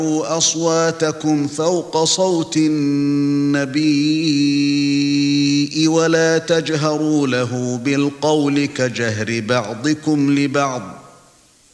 أصواتكم فوق صوت النبي ولا تجهروا له بالقول كجهر بعضكم لبعض